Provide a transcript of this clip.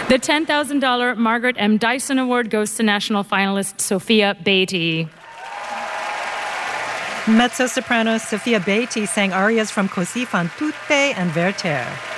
The $10,000 Margaret M. Dyson Award goes to national finalist Sophia Beatty. Mezzo-soprano Sophia Beatty sang arias from Così fan tutte and Werther.